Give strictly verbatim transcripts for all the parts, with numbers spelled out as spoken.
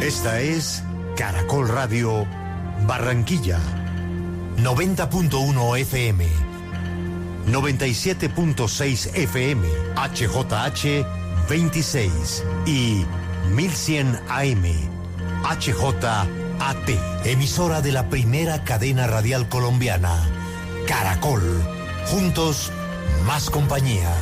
Esta es Caracol Radio Barranquilla, noventa punto uno F M, noventa y siete punto seis F M, H J H veintiséis y mil cien A M, H J A T, emisora de la primera cadena radial colombiana, Caracol, juntos más compañía.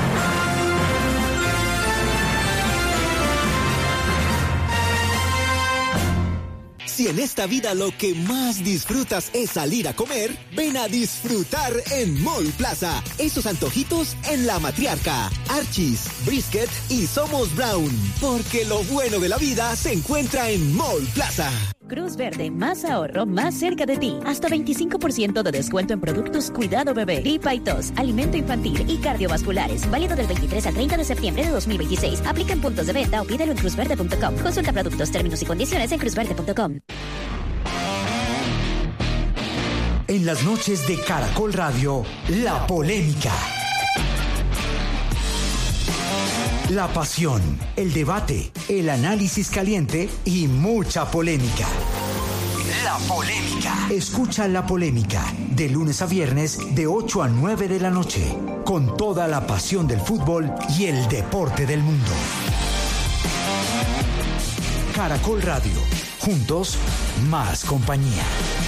Si en esta vida lo que más disfrutas es salir a comer, ven a disfrutar en Mall Plaza. Esos antojitos en La Matriarca, Archie's, Brisket y Somos Brown. Porque lo bueno de la vida se encuentra en Mall Plaza. Cruz Verde, más ahorro, más cerca de ti. Hasta veinticinco por ciento de descuento en productos Cuidado Bebé, gripa y tos, alimento infantil y cardiovasculares. Válido del veintitrés al treinta de septiembre de dos mil veintiséis. Aplica en puntos de venta o pídelo en cruz verde punto com. Consulta productos, términos y condiciones en cruz verde punto com. En las noches de Caracol Radio, la polémica. La pasión, el debate, el análisis caliente y mucha polémica. La polémica. Escucha La Polémica de lunes a viernes de ocho a nueve de la noche, con toda la pasión del fútbol y el deporte del mundo. Caracol Radio, juntos más compañía.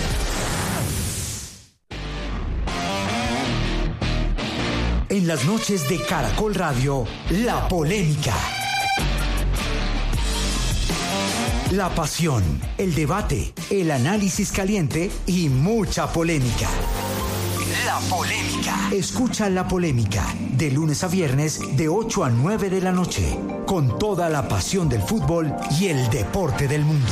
En las noches de Caracol Radio, la polémica. La pasión, el debate, el análisis caliente y mucha polémica. La polémica. Escucha La Polémica de lunes a viernes de ocho a nueve de la noche, con toda la pasión del fútbol y el deporte del mundo.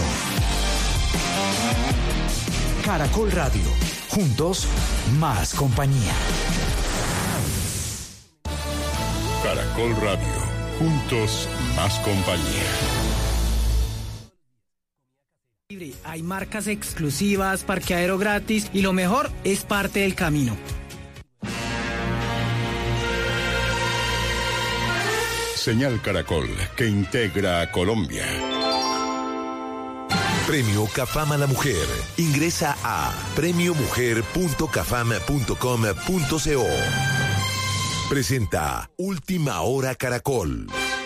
Caracol Radio, juntos más compañía. Caracol Radio, juntos más compañía. Hay marcas exclusivas, parqueadero gratis y lo mejor es parte del camino. Señal Caracol, que integra a Colombia. Premio Cafam a la Mujer. Ingresa a premio mujer punto cafam punto com punto co. Presenta Última Hora Caracol.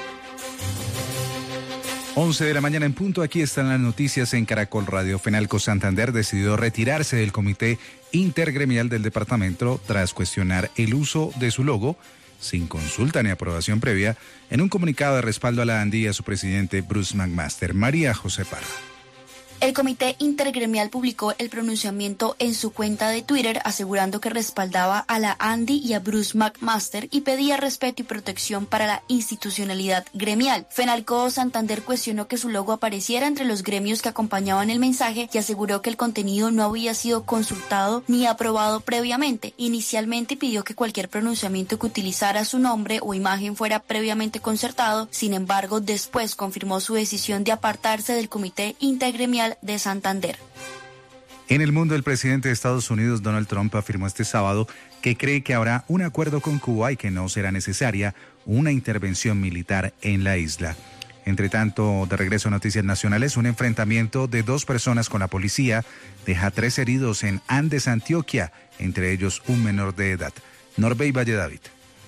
once de la mañana en punto, aquí están las noticias en Caracol Radio. Fenalco Santander decidió retirarse del Comité Intergremial del departamento tras cuestionar el uso de su logo sin consulta ni aprobación previa en un comunicado de respaldo a la ANDI y a su presidente Bruce McMaster. María José Parra. El Comité Intergremial publicó el pronunciamiento en su cuenta de Twitter asegurando que respaldaba a la ANDI y a Bruce McMaster y pedía respeto y protección para la institucionalidad gremial. Fenalco Santander cuestionó que su logo apareciera entre los gremios que acompañaban el mensaje y aseguró que el contenido no había sido consultado ni aprobado previamente. Inicialmente pidió que cualquier pronunciamiento que utilizara su nombre o imagen fuera previamente concertado. Sin embargo, después confirmó su decisión de apartarse del Comité Intergremial de Santander. En el mundo, el presidente de Estados Unidos, Donald Trump, afirmó este sábado que cree que habrá un acuerdo con Cuba y que no será necesaria una intervención militar en la isla. Entre tanto, de regreso a Noticias Nacionales, un enfrentamiento de dos personas con la policía deja tres heridos en Andes, Antioquia, entre ellos un menor de edad. Norbey Valledavid.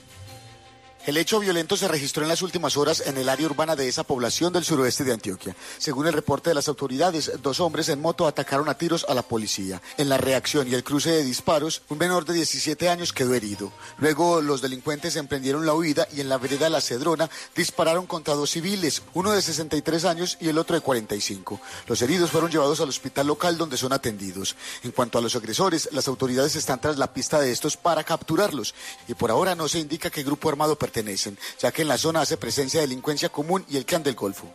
El hecho violento se registró en las últimas horas en el área urbana de esa población del suroeste de Antioquia. Según el reporte de las autoridades, dos hombres en moto atacaron a tiros a la policía. En la reacción y el cruce de disparos, un menor de diecisiete años quedó herido. Luego, los delincuentes emprendieron la huida y en la vereda La Cedrona dispararon contra dos civiles, uno de sesenta y tres años y el otro de cuarenta y cinco. Los heridos fueron llevados al hospital local donde son atendidos. En cuanto a los agresores, las autoridades están tras la pista de estos para capturarlos y por ahora no se indica qué grupo armado pertenece. Ya que en la zona hace presencia delincuencia común y el clan del Golfo.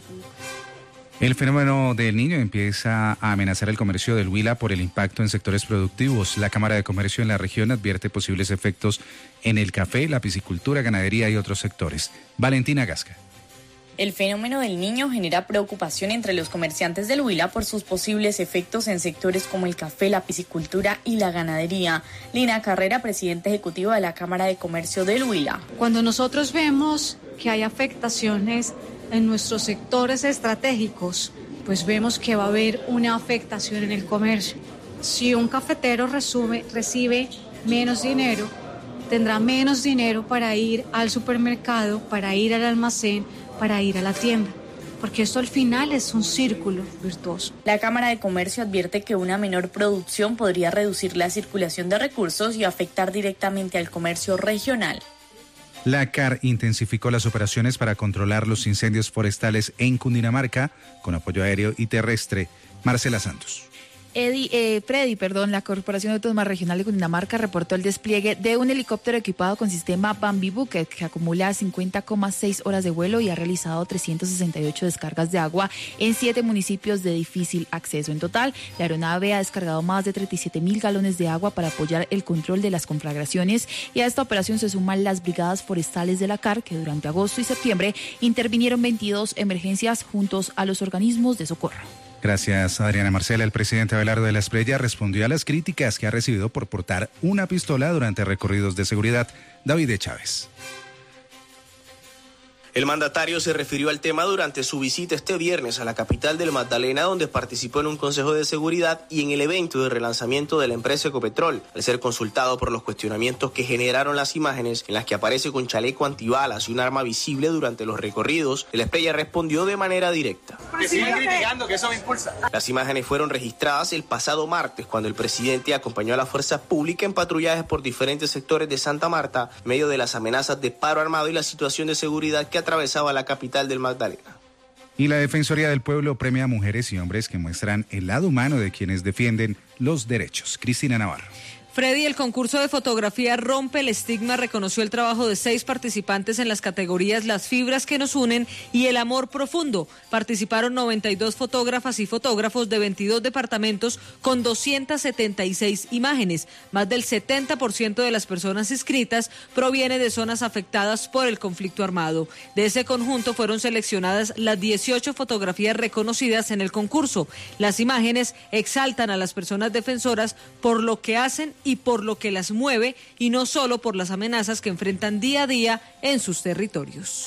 El fenómeno del Niño empieza a amenazar el comercio del Huila por el impacto en sectores productivos. La Cámara de Comercio en la región advierte posibles efectos en el café, la piscicultura, ganadería y otros sectores. Valentina Gasca. El fenómeno del Niño genera preocupación entre los comerciantes del Huila por sus posibles efectos en sectores como el café, la piscicultura y la ganadería. Lina Carrera, presidenta ejecutiva de la Cámara de Comercio del Huila. Cuando nosotros vemos que hay afectaciones en nuestros sectores estratégicos, pues vemos que va a haber una afectación en el comercio. Si un cafetero resume, recibe menos dinero, tendrá menos dinero para ir al supermercado, para ir al almacén, para ir a la tienda, porque esto al final es un círculo virtuoso. La Cámara de Comercio advierte que una menor producción podría reducir la circulación de recursos y afectar directamente al comercio regional. La C A R intensificó las operaciones para controlar los incendios forestales en Cundinamarca con apoyo aéreo y terrestre. Marcela Santos. Edi, eh, Freddy, perdón, la Corporación Autónoma Regional de Cundinamarca reportó el despliegue de un helicóptero equipado con sistema Bambi Bucket que acumula cincuenta coma seis horas de vuelo y ha realizado trescientas sesenta y ocho descargas de agua en siete municipios de difícil acceso. En total, la aeronave ha descargado más de treinta y siete mil galones de agua para apoyar el control de las conflagraciones, y a esta operación se suman las brigadas forestales de la C A R que durante agosto y septiembre intervinieron veintidós emergencias juntos a los organismos de socorro. Gracias, Adriana Marcela. El presidente Abelardo de la Espriella respondió a las críticas que ha recibido por portar una pistola durante recorridos de seguridad. David de Chávez. El mandatario se refirió al tema durante su visita este viernes a la capital del Magdalena, donde participó en un consejo de seguridad y en el evento de relanzamiento de la empresa Ecopetrol. Al ser consultado por los cuestionamientos que generaron las imágenes en las que aparece con chaleco antibalas y un arma visible durante los recorridos, el Espriella respondió de manera directa. Que siguen criticando, que eso me impulsa. Las imágenes fueron registradas el pasado martes, cuando el presidente acompañó a la fuerza pública en patrullajes por diferentes sectores de Santa Marta, en medio de las amenazas de paro armado y la situación de seguridad que atravesaba la capital del Magdalena. Y la Defensoría del Pueblo premia a mujeres y hombres que muestran el lado humano de quienes defienden los derechos. Cristina Navarro. Freddy, el concurso de fotografía Rompe el Estigma reconoció el trabajo de seis participantes en las categorías Las Fibras que nos unen y El Amor Profundo. Participaron noventa y dos fotógrafas y fotógrafos de veintidós departamentos con doscientas setenta y seis imágenes. Más del setenta por ciento de las personas inscritas proviene de zonas afectadas por el conflicto armado. De ese conjunto fueron seleccionadas las dieciocho fotografías reconocidas en el concurso. Las imágenes exaltan a las personas defensoras por lo que hacen y por lo que las mueve, y no solo por las amenazas que enfrentan día a día en sus territorios.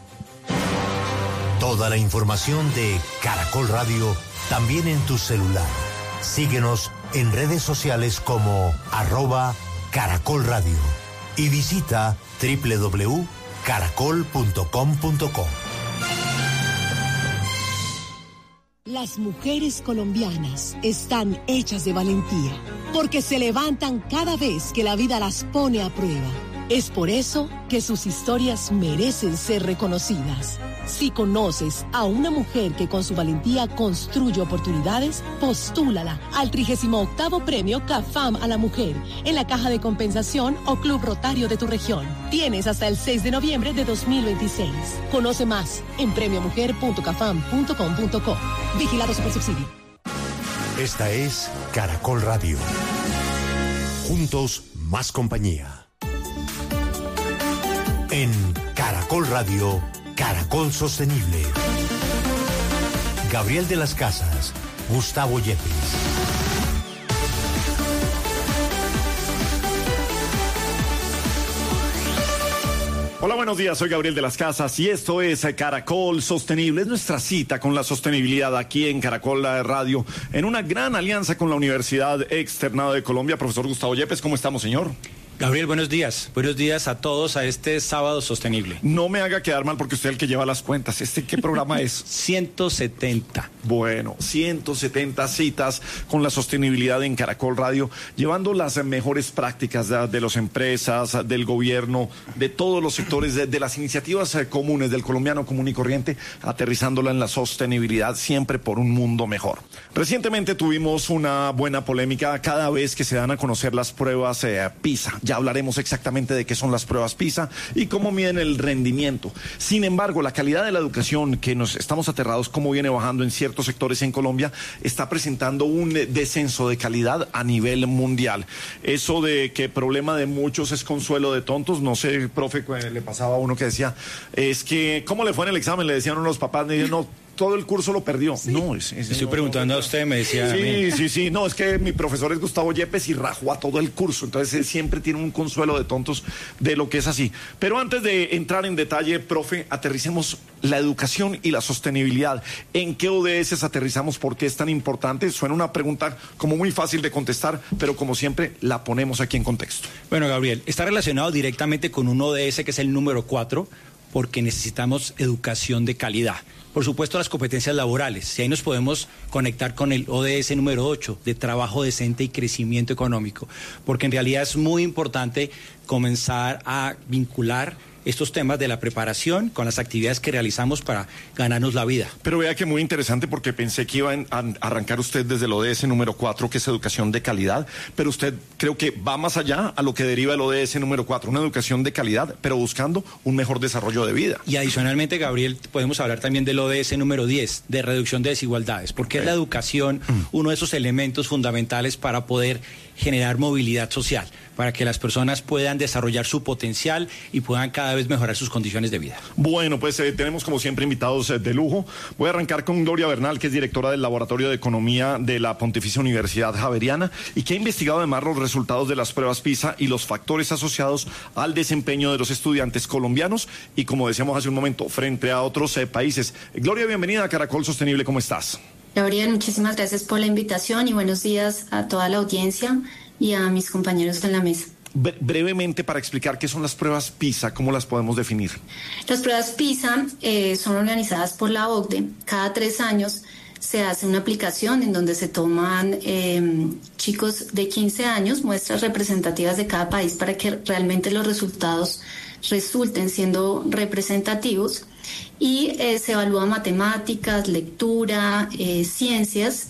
Toda la información de Caracol Radio también en tu celular. Síguenos en redes sociales como arroba Caracol Radio y visita doble u doble u doble u punto caracol punto com punto co. Las mujeres colombianas están hechas de valentía, porque se levantan cada vez que la vida las pone a prueba. Es por eso que sus historias merecen ser reconocidas. Si conoces a una mujer que con su valentía construye oportunidades, postúlala al trigésimo octavo premio CAFAM a la mujer en la Caja de Compensación o Club Rotario de tu región. Tienes hasta el seis de noviembre de dos mil veintiséis. Conoce más en premio mujer punto cafam punto com punto co. Vigilado Supersubsidio. Esta es Caracol Radio. Juntos, más compañía. En Caracol Radio, Caracol Sostenible. Gabriel de las Casas, Gustavo Yepes. Hola, buenos días, soy Gabriel de las Casas y esto es Caracol Sostenible. Es nuestra cita con la sostenibilidad aquí en Caracol Radio, en una gran alianza con la Universidad Externado de Colombia. Profesor Gustavo Yepes, ¿cómo estamos, señor? Gabriel, buenos días. Buenos días a todos a este sábado sostenible. No me haga quedar mal porque usted es el que lleva las cuentas. ¿Este qué programa es? ciento setenta. Bueno, ciento setenta citas con la sostenibilidad en Caracol Radio, llevando las mejores prácticas de, de las empresas, del gobierno, de todos los sectores, de, de las iniciativas eh, comunes del colombiano común y corriente, aterrizándola en la sostenibilidad siempre por un mundo mejor. Recientemente tuvimos una buena polémica cada vez que se dan a conocer las pruebas eh, PISA. Ya hablaremos exactamente de qué son las pruebas PISA y cómo miden el rendimiento. Sin embargo, la calidad de la educación, que nos estamos aterrados cómo viene bajando en ciertos sectores en Colombia, está presentando un descenso de calidad a nivel mundial. Eso de que problema de muchos es consuelo de tontos, no sé, profe, le pasaba a uno que decía, es que, ¿cómo le fue en el examen? Le decían a los papás, no, todo el curso lo perdió. Sí. No, es, es, Estoy no, preguntando no, a usted, me decía. Sí, a mí. sí, sí, no, es que mi profesor es Gustavo Yepes y rajó a todo el curso, entonces él siempre tiene un consuelo de tontos de lo que es así. Pero antes de entrar en detalle, profe, aterricemos la educación y la sostenibilidad. ¿En qué O D S aterrizamos? ¿Por qué es tan importante? Suena una pregunta como muy fácil de contestar, pero como siempre la ponemos aquí en contexto. Bueno, Gabriel, está relacionado directamente con un O D S que es el número cuatro, porque necesitamos educación de calidad. Por supuesto, las competencias laborales, y ahí nos podemos conectar con el O D S número ocho, de trabajo decente y crecimiento económico, porque en realidad es muy importante comenzar a vincular estos temas de la preparación con las actividades que realizamos para ganarnos la vida. Pero vea que muy interesante, porque pensé que iba a arrancar usted desde el O D S número cuatro, que es educación de calidad, pero usted creo que va más allá a lo que deriva el O D S número cuatro, una educación de calidad, pero buscando un mejor desarrollo de vida. Y adicionalmente, Gabriel, podemos hablar también del O D S número diez, de reducción de desigualdades, porque okay. es la educación uno de esos elementos fundamentales para poder generar movilidad social, para que las personas puedan desarrollar su potencial y puedan cada vez mejorar sus condiciones de vida. Bueno, pues eh, tenemos como siempre invitados eh, de lujo. Voy a arrancar con Gloria Bernal, que es directora del Laboratorio de Economía de la Pontificia Universidad Javeriana y que ha investigado además los resultados de las pruebas PISA y los factores asociados al desempeño de los estudiantes colombianos y, como decíamos hace un momento, frente a otros eh, países. Gloria, bienvenida a Caracol Sostenible, ¿cómo estás? Gabriel, muchísimas gracias por la invitación y buenos días a toda la audiencia y a mis compañeros en la mesa. Bre- brevemente, para explicar qué son las pruebas PISA, ¿cómo las podemos definir? Las pruebas PISA eh, son organizadas por la O C D E. Cada tres años se hace una aplicación en donde se toman eh, chicos de quince años, muestras representativas de cada país para que realmente los resultados resulten siendo representativos. Y eh, se evalúa matemáticas, lectura, eh, ciencias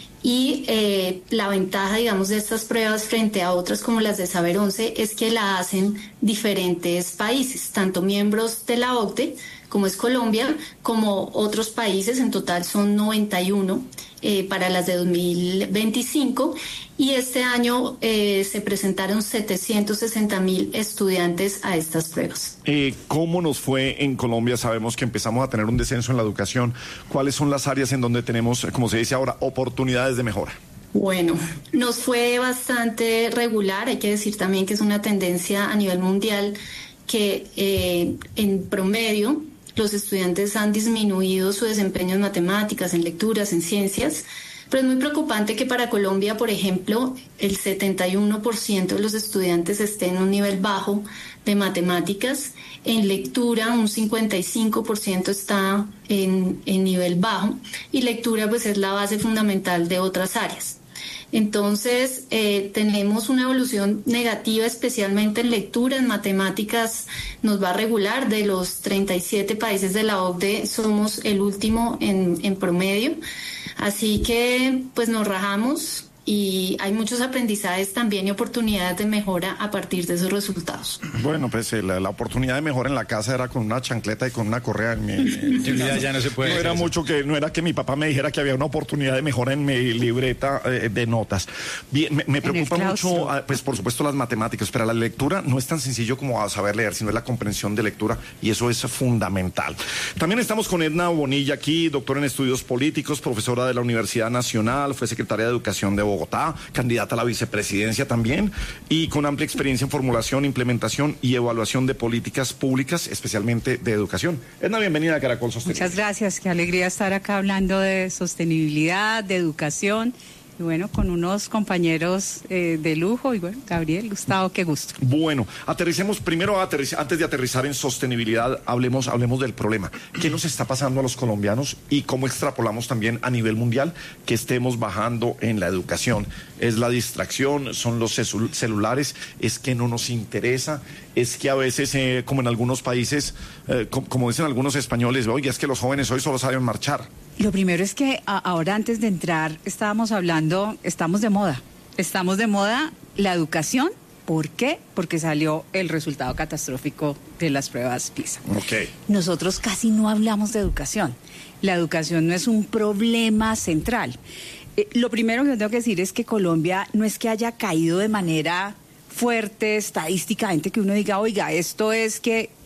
y eh, la ventaja, digamos, de estas pruebas frente a otras como las de Saber once es que la hacen diferentes países, tanto miembros de la O C D E, como es Colombia, como otros países. En total son noventa y uno eh, para las de dos mil veinticinco y este año eh, se presentaron setecientos sesenta mil estudiantes a estas pruebas. Eh, ¿Cómo nos fue en Colombia? Sabemos que empezamos a tener un descenso en la educación. ¿Cuáles son las áreas en donde tenemos, como se dice ahora, oportunidades de mejora? Bueno, nos fue bastante regular. Hay que decir también que es una tendencia a nivel mundial que eh, en promedio los estudiantes han disminuido su desempeño en matemáticas, en lecturas, en ciencias, pero es muy preocupante que para Colombia, por ejemplo, el setenta y uno por ciento de los estudiantes estén en un nivel bajo de matemáticas, en lectura un cincuenta y cinco por ciento está en, en nivel bajo y lectura pues es la base fundamental de otras áreas. Entonces, eh, tenemos una evolución negativa, especialmente en lectura. En matemáticas nos va a regular. De los treinta y siete países de la O C D E, somos el último en, en promedio. Así que, pues nos rajamos y hay muchos aprendizajes también y oportunidades de mejora a partir de esos resultados. Bueno, pues eh, la, la oportunidad de mejora en la casa era con una chancleta y con una correa. En mi, en mi ya, ya no se puede. No era mucho que, no era que mi papá me dijera que había una oportunidad de mejora en mi libreta eh, de notas. Bien, me, me preocupa mucho, pues por supuesto las matemáticas, pero la lectura no es tan sencillo como saber leer, sino es la comprensión de lectura y eso es fundamental. También estamos con Edna Bonilla aquí, doctora en estudios políticos, profesora de la Universidad Nacional, fue secretaria de Educación de Bogotá. Bogotá, candidata a la vicepresidencia también, y con amplia experiencia en formulación, implementación y evaluación de políticas públicas, especialmente de educación. Edna, bienvenida a Caracol Sostenible. Muchas gracias, qué alegría estar acá hablando de sostenibilidad, de educación. Y bueno, con unos compañeros eh, de lujo. Y bueno, Gabriel, Gustavo, qué gusto. Bueno, aterricemos primero, aterriz, antes de aterrizar en sostenibilidad, hablemos, hablemos del problema. ¿Qué nos está pasando a los colombianos y cómo extrapolamos también a nivel mundial que estemos bajando en la educación? ¿Es la distracción? ¿Son los celulares? ¿Es que no nos interesa? ¿Es que a veces, eh, como en algunos países, eh, como, como dicen algunos españoles, oye, es que los jóvenes hoy solo saben marchar? Lo primero es que a, ahora antes de entrar estábamos hablando, estamos de moda, estamos de moda la educación. ¿Por qué? Porque salió el resultado catastrófico de las pruebas PISA. Okay. Nosotros casi no hablamos de educación. La educación no es un problema central. Eh, lo primero que tengo que decir es que Colombia no es que haya caído de manera fuerte estadísticamente, que uno diga, oiga, esto es que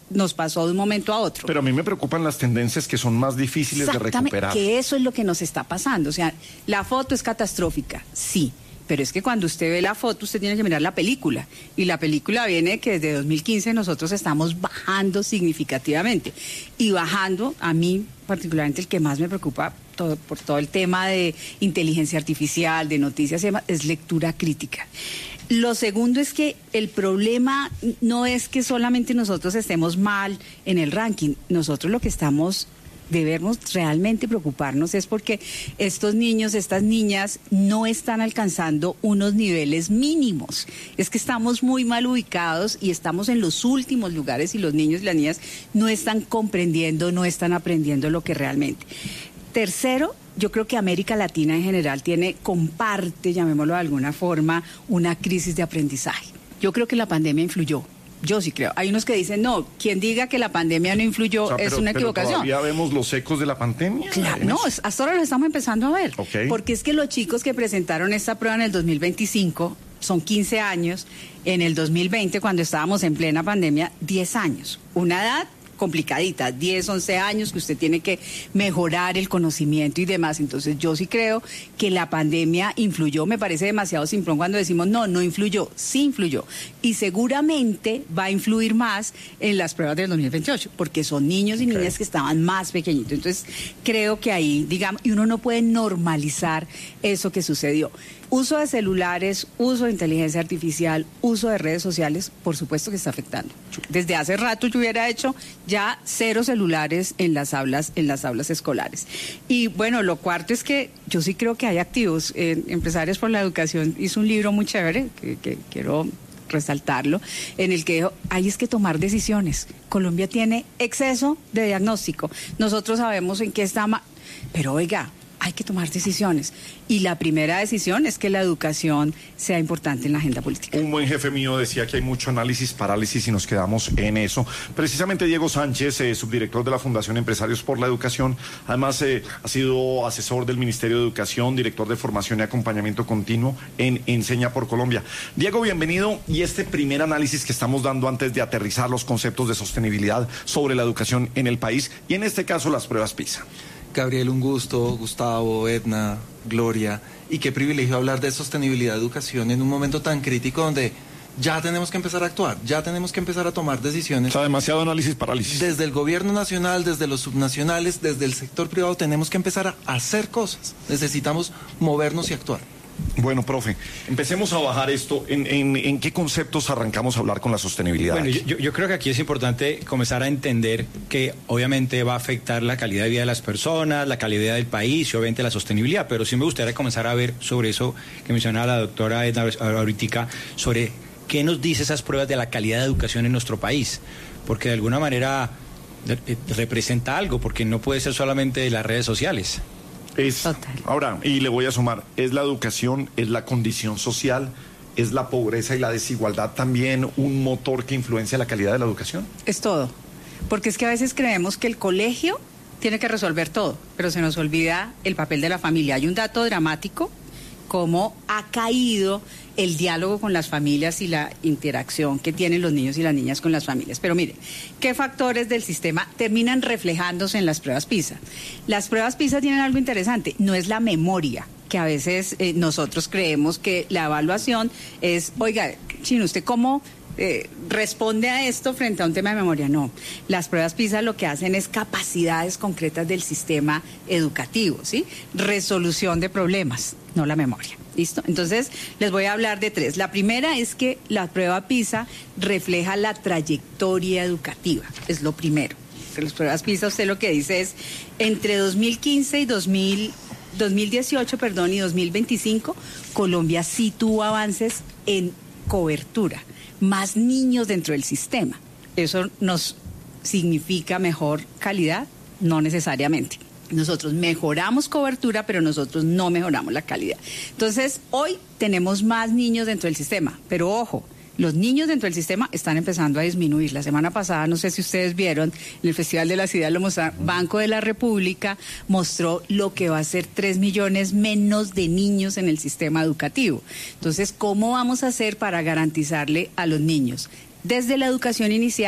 nos pasó de un momento a otro. Pero a mí me preocupan las tendencias que son más difíciles de recuperar. Que eso es lo que nos está pasando. O sea, la foto es catastrófica, sí. Pero es que cuando usted ve la foto, usted tiene que mirar la película. Y la película viene que desde dos mil quince nosotros estamos bajando significativamente. Y bajando, a mí particularmente el que más me preocupa todo, por todo el tema de inteligencia artificial, de noticias y demás, es lectura crítica. Lo segundo es que el problema no es que solamente nosotros estemos mal en el ranking. Nosotros lo que estamos... debemos realmente preocuparnos es porque estos niños, estas niñas no están alcanzando unos niveles mínimos. Es que estamos muy mal ubicados y estamos en los últimos lugares y los niños y las niñas no están comprendiendo, no están aprendiendo lo que realmente. Tercero, yo creo que América Latina en general tiene, comparte, llamémoslo de alguna forma, una crisis de aprendizaje. Yo creo que la pandemia influyó. Yo sí creo. Hay unos que dicen, no, quien diga que la pandemia no influyó, o sea, es pero, una equivocación. ¿Todavía vemos los ecos de la pandemia? Claro, no, hasta ahora lo estamos empezando a ver. Okay. Porque es que los chicos que presentaron esta prueba en el dos mil veinticinco son quince años, en el dos mil veinte, cuando estábamos en plena pandemia, diez años. Una edad complicadita, diez, once años que usted tiene que mejorar el conocimiento y demás. Entonces yo sí creo que la pandemia influyó. Me parece demasiado simplón cuando decimos no, no influyó, sí influyó, y seguramente va a influir más en las pruebas del dos mil veintiocho, porque son niños y niñas okay. que estaban más pequeñitos. Entonces creo que ahí, digamos, y uno no puede normalizar eso que sucedió. Uso de celulares, uso de inteligencia artificial, uso de redes sociales, por supuesto que está afectando. Desde hace rato yo hubiera hecho ya cero celulares en las aulas, en las aulas escolares. Y bueno, lo cuarto es que yo sí creo que hay activos. Eh, Empresarios por la Educación hizo un libro muy chévere, que, que quiero resaltarlo, en el que dijo, hay es que tomar decisiones. Colombia tiene exceso de diagnóstico. Nosotros sabemos en qué está mal, pero oiga, hay que tomar decisiones. Y la primera decisión es que la educación sea importante en la agenda política. Un buen jefe mío decía que hay mucho análisis, parálisis y nos quedamos en eso. Precisamente Diego Sánchez, eh, subdirector de la Fundación Empresarios por la Educación, además eh, ha sido asesor del Ministerio de Educación, director de formación y acompañamiento continuo en Enseña por Colombia. Diego, bienvenido. Y este primer análisis que estamos dando antes de aterrizar los conceptos de sostenibilidad sobre la educación en el país y en este caso las pruebas PISA. Gabriel, un gusto, Gustavo, Edna, Gloria, y qué privilegio hablar de sostenibilidad de educación en un momento tan crítico donde ya tenemos que empezar a actuar, ya tenemos que empezar a tomar decisiones. O sea, demasiado análisis, parálisis. Desde el gobierno nacional, desde los subnacionales, desde el sector privado, tenemos que empezar a hacer cosas. Necesitamos movernos y actuar. Bueno, profe, empecemos a bajar esto. ¿En, en, en qué conceptos arrancamos a hablar con la sostenibilidad? Bueno, yo, yo creo que aquí es importante comenzar a entender que obviamente va a afectar la calidad de vida de las personas, la calidad del país y obviamente la sostenibilidad, pero sí me gustaría comenzar a ver sobre eso que mencionaba la doctora Edna ahorita, sobre qué nos dice esas pruebas de la calidad de educación en nuestro país, porque de alguna manera representa algo, porque no puede ser solamente de las redes sociales. Es, ahora, y le voy a sumar, es la educación, es la condición social, es la pobreza y la desigualdad también un motor que influencia la calidad de la educación. Es todo, porque es que a veces creemos que el colegio tiene que resolver todo, pero se nos olvida el papel de la familia. Hay un dato dramático, cómo ha caído el diálogo con las familias y la interacción que tienen los niños y las niñas con las familias. Pero mire, ¿qué factores del sistema terminan reflejándose en las pruebas PISA? Las pruebas PISA tienen algo interesante, no es la memoria, que a veces eh, nosotros creemos que la evaluación es, oiga, Chino, ¿usted cómo eh, responde a esto frente a un tema de memoria? No, las pruebas PISA lo que hacen es capacidades concretas del sistema educativo, ¿sí? Resolución de problemas, no la memoria. ¿Listo? Entonces, les voy a hablar de tres. La primera es que la prueba PISA refleja la trayectoria educativa, es lo primero. En las pruebas PISA usted lo que dice es, entre dos mil quince y dos mil, dos mil dieciocho, perdón, y dos mil veinticinco, Colombia sí tuvo avances en cobertura, más niños dentro del sistema. ¿Eso nos significa mejor calidad? No necesariamente. Nosotros mejoramos cobertura, pero nosotros no mejoramos la calidad. Entonces, hoy tenemos más niños dentro del sistema, pero ojo, los niños dentro del sistema están empezando a disminuir. La semana pasada, no sé si ustedes vieron, en el Festival de la Ciudad lo mostraron, Banco de la República mostró lo que va a ser tres millones menos de niños en el sistema educativo. Entonces, ¿cómo vamos a hacer para garantizarle a los niños, desde la educación inicial,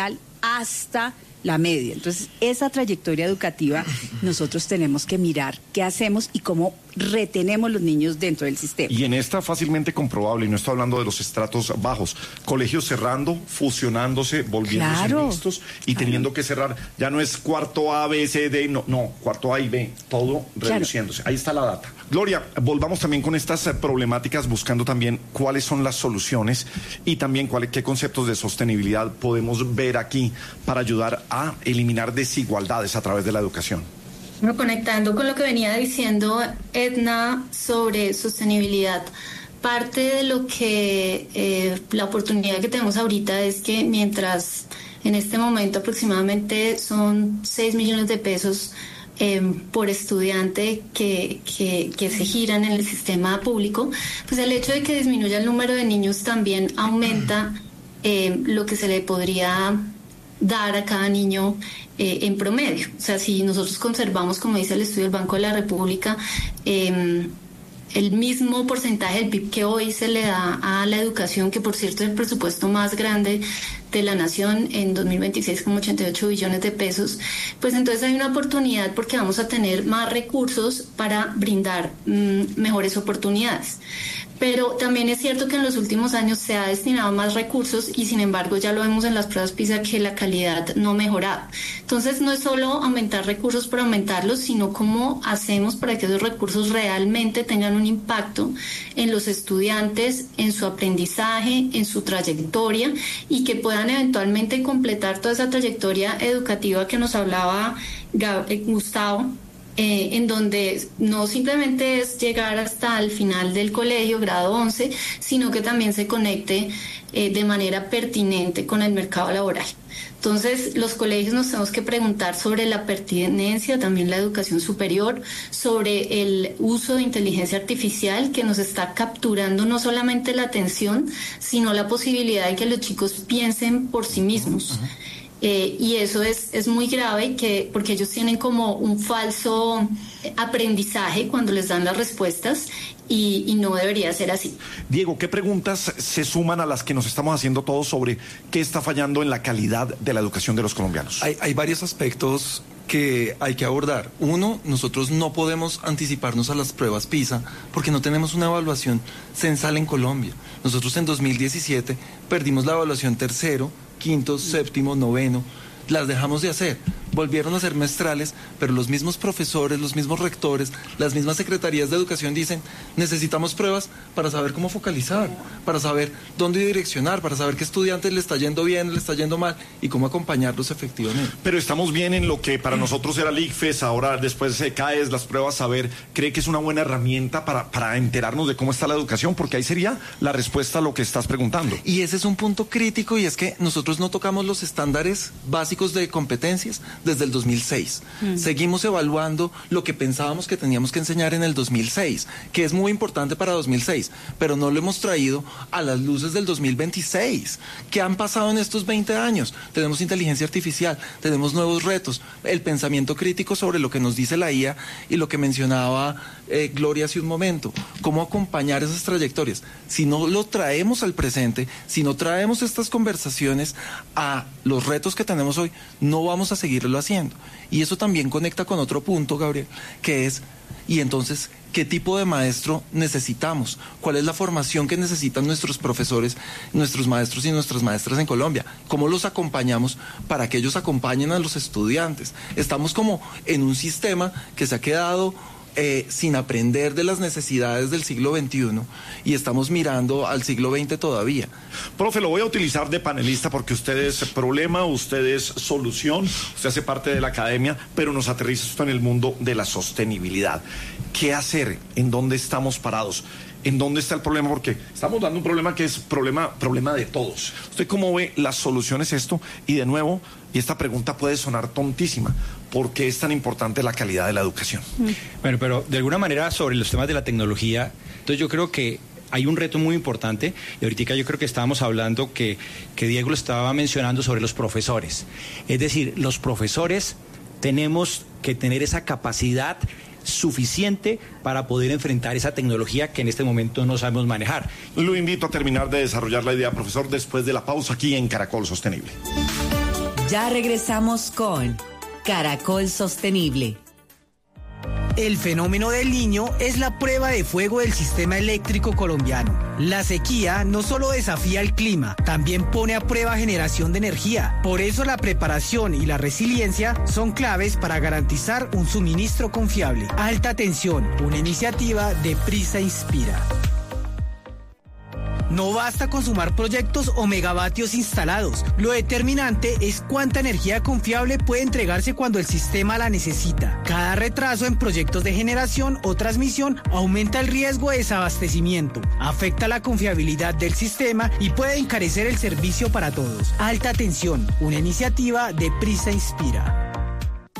hasta la media. Entonces, esa trayectoria educativa nosotros tenemos que mirar qué hacemos y cómo retenemos los niños dentro del sistema. Y en esta fácilmente comprobable, y no estoy hablando de los estratos bajos, colegios cerrando, fusionándose, volviéndose Claro, mixtos y claro. teniendo que cerrar. Ya no es cuarto A, B, C, D, no, no, cuarto A y B, todo Claro. reduciéndose. Ahí está la data. Gloria, volvamos también con estas eh, problemáticas, buscando también cuáles son las soluciones y también cuáles, qué conceptos de sostenibilidad podemos ver aquí para ayudar a eliminar desigualdades a través de la educación. Bueno, conectando con lo que venía diciendo Edna sobre sostenibilidad, parte de lo que eh, la oportunidad que tenemos ahorita es que mientras en este momento aproximadamente son seis millones de pesos eh, por estudiante que, que, que se giran en el sistema público, pues el hecho de que disminuya el número de niños también aumenta eh, lo que se le podría dar a cada niño eh, en promedio. O sea, si nosotros conservamos, como dice el estudio del Banco de la República, eh, el mismo porcentaje del P I B que hoy se le da a la educación, que por cierto es el presupuesto más grande de la nación en dos mil veintiséis, como ochenta y ocho billones de pesos, pues entonces hay una oportunidad porque vamos a tener más recursos para brindar mmm, mejores oportunidades. Pero también es cierto que en los últimos años se ha destinado más recursos y sin embargo ya lo vemos en las pruebas PISA que la calidad no ha mejorado. Entonces no es solo aumentar recursos por aumentarlos, sino cómo hacemos para que esos recursos realmente tengan un impacto en los estudiantes, en su aprendizaje, en su trayectoria y que puedan eventualmente completar toda esa trayectoria educativa que nos hablaba Gustavo. Eh, en donde no simplemente es llegar hasta el final del colegio, grado once, sino que también se conecte eh, de manera pertinente con el mercado laboral. Entonces, los colegios nos tenemos que preguntar sobre la pertinencia, también la educación superior, sobre el uso de inteligencia artificial que nos está capturando no solamente la atención, sino la posibilidad de que los chicos piensen por sí mismos. Uh-huh. Eh, y eso es, es muy grave que, porque ellos tienen como un falso aprendizaje cuando les dan las respuestas y, y no debería ser así. Diego, ¿qué preguntas se suman a las que nos estamos haciendo todos sobre qué está fallando en la calidad de la educación de los colombianos? Hay, hay varios aspectos que hay que abordar. Uno, nosotros no podemos anticiparnos a las pruebas PISA porque no tenemos una evaluación censal en Colombia. Nosotros en dos mil diecisiete perdimos la evaluación tercero, quinto, séptimo, noveno, las dejamos de hacer, volvieron a ser mestrales, pero los mismos profesores, los mismos rectores, las mismas secretarías de educación dicen, necesitamos pruebas para saber cómo focalizar, para saber dónde direccionar, para saber qué estudiantes le está yendo bien, le está yendo mal y cómo acompañarlos efectivamente. Pero estamos bien en lo que para nosotros era el ICFES, ahora después de C A E S, las pruebas saber, ¿cree que es una buena herramienta para, para enterarnos de cómo está la educación? Porque ahí sería la respuesta a lo que estás preguntando. Y ese es un punto crítico y es que nosotros no tocamos los estándares básicos de competencias desde el dos mil seis. Mm. Seguimos evaluando lo que pensábamos que teníamos que enseñar en el dos mil seis, que es muy importante para dos mil seis, pero no lo hemos traído a las luces del dos mil veintiséis. ¿Qué han pasado en estos veinte años? Tenemos inteligencia artificial, tenemos nuevos retos, el pensamiento crítico sobre lo que nos dice la I A y lo que mencionaba eh, Gloria hace un momento, cómo acompañar esas trayectorias. Si no lo traemos al presente, si no traemos estas conversaciones a los retos que tenemos hoy, no vamos a seguirlo haciendo. Y eso también conecta con otro punto, Gabriel, que es, y entonces, ¿qué tipo de maestro necesitamos? ¿Cuál es la formación que necesitan nuestros profesores, nuestros maestros y nuestras maestras en Colombia? ¿Cómo los acompañamos para que ellos acompañen a los estudiantes? Estamos como en un sistema que se ha quedado Eh, sin aprender de las necesidades del siglo veintiuno y estamos mirando al siglo veinte todavía. Profe, lo voy a utilizar de panelista porque usted es problema, usted es solución, usted hace parte de la academia, pero nos aterriza esto en el mundo de la sostenibilidad. ¿Qué hacer? ¿En dónde estamos parados? ¿En dónde está el problema? Porque estamos dando un problema que es problema, problema de todos. ¿Usted cómo ve las soluciones a esto? Y de nuevo, y esta pregunta puede sonar tontísima, ¿por qué es tan importante la calidad de la educación? Bueno, pero de alguna manera sobre los temas de la tecnología, entonces yo creo que hay un reto muy importante, y ahorita yo creo que estábamos hablando que, que Diego lo estaba mencionando sobre los profesores. Es decir, los profesores tenemos que tener esa capacidad suficiente para poder enfrentar esa tecnología que en este momento no sabemos manejar. Lo invito a terminar de desarrollar la idea, profesor, después de la pausa aquí en Caracol Sostenible. Ya regresamos con Caracol Sostenible. El fenómeno del Niño es la prueba de fuego del sistema eléctrico colombiano. La sequía no solo desafía el clima, también pone a prueba generación de energía. Por eso la preparación y la resiliencia son claves para garantizar un suministro confiable. Alta tensión, una iniciativa de Prisa Inspira. No basta con sumar proyectos o megavatios instalados. Lo determinante es cuánta energía confiable puede entregarse cuando el sistema la necesita. Cada retraso en proyectos de generación o transmisión aumenta el riesgo de desabastecimiento, afecta la confiabilidad del sistema y puede encarecer el servicio para todos. Alta tensión, una iniciativa de Prisa Inspira.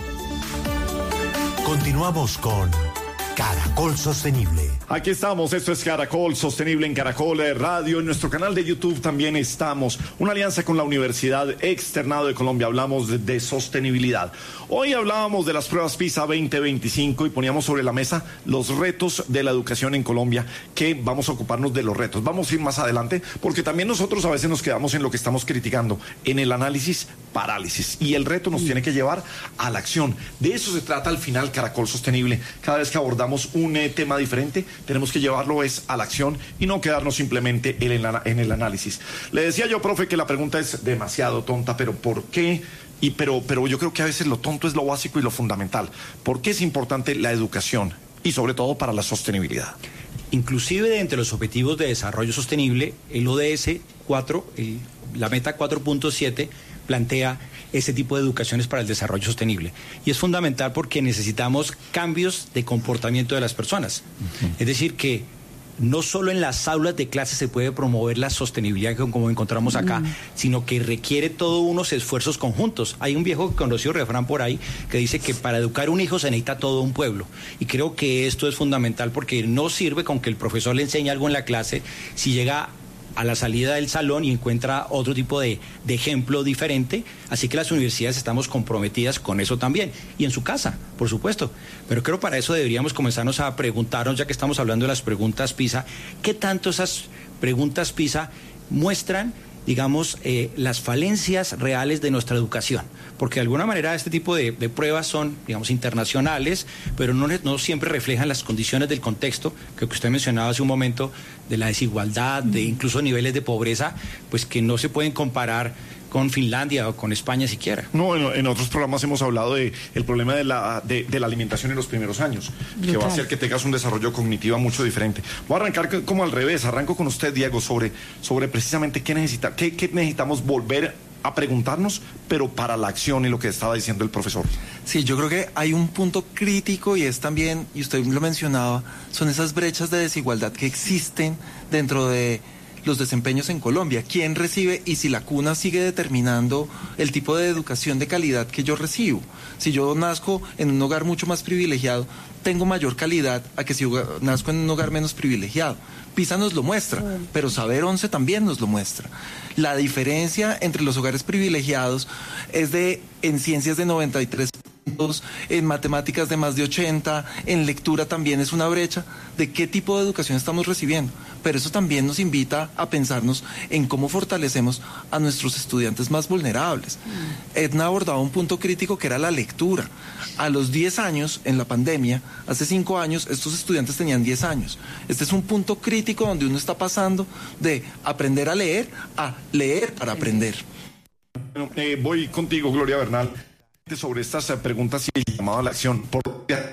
Continuamos con Caracol Sostenible. Aquí estamos, esto es Caracol Sostenible en Caracol Radio. En nuestro canal de YouTube también estamos. Una alianza con la Universidad Externado de Colombia. Hablamos de, de sostenibilidad. Hoy hablábamos de las pruebas PISA veinte veinticinco y poníamos sobre la mesa los retos de la educación en Colombia, que vamos a ocuparnos de los retos. Vamos a ir más adelante porque también nosotros a veces nos quedamos en lo que estamos criticando, en el análisis parálisis. Y el reto nos tiene que llevar a la acción. De eso se trata al final Caracol Sostenible. Cada vez que abordamos un eh, tema diferente, tenemos que llevarlo es a la acción y no quedarnos simplemente en el, en el análisis. Le decía yo, profe, que la pregunta es demasiado tonta, pero ¿por qué? Y pero, pero yo creo que a veces lo tonto es lo básico y lo fundamental. ¿Por qué es importante la educación? Y sobre todo para la sostenibilidad. Inclusive de entre los objetivos de desarrollo sostenible, el O D S cuatro, el, la meta cuatro punto siete, plantea ese tipo de educaciones para el desarrollo sostenible. Y es fundamental porque necesitamos cambios de comportamiento de las personas. Uh-huh. Es decir, que no solo en las aulas de clase se puede promover la sostenibilidad como encontramos acá, uh-huh. sino que requiere todos unos esfuerzos conjuntos. Hay un viejo conocido refrán por ahí que dice que para educar un hijo se necesita todo un pueblo. Y creo que esto es fundamental porque no sirve con que el profesor le enseñe algo en la clase si llega a la salida del salón y encuentra otro tipo de, de ejemplo diferente. Así que las universidades estamos comprometidas con eso también. Y en su casa, por supuesto. Pero creo que para eso deberíamos comenzarnos a preguntarnos, ya que estamos hablando de las preguntas PISA, ¿qué tanto esas preguntas PISA muestran, digamos, eh, las falencias reales de nuestra educación? Porque de alguna manera este tipo de, de pruebas son, digamos, internacionales, pero no, no siempre reflejan las condiciones del contexto, que usted mencionaba hace un momento, de la desigualdad, de incluso niveles de pobreza, pues que no se pueden comparar con Finlandia o con España siquiera. No, en, en otros programas hemos hablado de el problema de la, de, de la alimentación en los primeros años, que va a hacer que tengas un desarrollo cognitivo mucho diferente. Voy a arrancar como al revés, arranco con usted, Diego, sobre, sobre precisamente qué, necesita, qué, qué necesitamos volver a preguntarnos, pero para la acción y lo que estaba diciendo el profesor. Sí, yo creo que hay un punto crítico y es también, y usted lo mencionaba, son esas brechas de desigualdad que existen dentro de los desempeños en Colombia. ¿Quién recibe y si la cuna sigue determinando el tipo de educación de calidad que yo recibo? Si yo nazco en un hogar mucho más privilegiado, tengo mayor calidad a que si nazco en un hogar menos privilegiado. PISA nos lo muestra, pero Saber once también nos lo muestra. La diferencia entre los hogares privilegiados es de en ciencias de noventa y tres puntos, en matemáticas de más de ochenta, en lectura también es una brecha de qué tipo de educación estamos recibiendo. Pero eso también nos invita a pensarnos en cómo fortalecemos a nuestros estudiantes más vulnerables. Mm. Edna abordaba un punto crítico que era la lectura. A los diez años, en la pandemia, hace cinco años, estos estudiantes tenían diez años. Este es un punto crítico donde uno está pasando de aprender a leer a leer para aprender. Bueno, eh, voy contigo, Gloria Bernal, sobre estas eh, preguntas y el llamado a la acción. Por...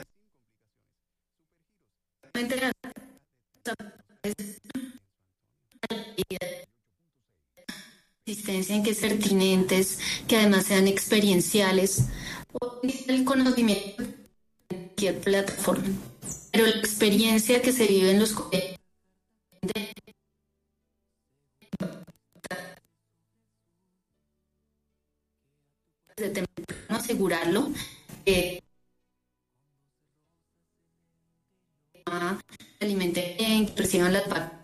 Existencia en que sean pertinentes, que además sean experienciales, o el conocimiento de cualquier plataforma. Pero la experiencia que se vive en los colegios de temprano asegurarlo, eh, alimenten bien, que reciban las vacunas